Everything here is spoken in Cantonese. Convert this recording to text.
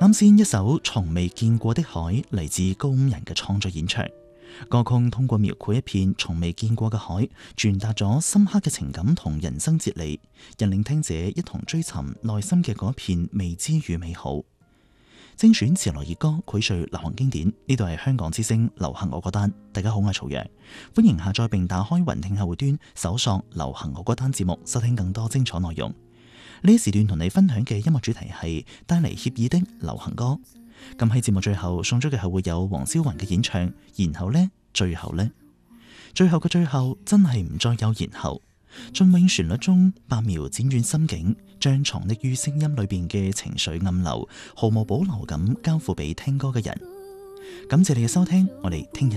啱先一首從未見過的海嚟自高五人嘅創作演唱，歌曲通過描繪一片從未見過嘅海，傳達咗深刻嘅情感同人生哲理，引領聽者一同追尋內心嘅嗰片未知與美好。精選潮流熱歌，薈萃流行經典。呢度係香港之聲流行我歌單。大家好，我係曹陽，歡迎下載並打開雲聽客戶端，搜索流行我歌單節目，收聽更多精彩內容。呢一時段同你分享嘅音樂主題係帶嚟愜意的流行歌。咁喺節目最後送出嘅係會有黃霄雲嘅演唱。然後呢，最後呢，最後嘅最後真係唔再有然後。雋永旋律中拔苗輾轉心境，將藏匿於聲音裏邊嘅情緒暗流毫無保留咁交付俾聽歌嘅人。感謝你嘅收聽，我哋聽日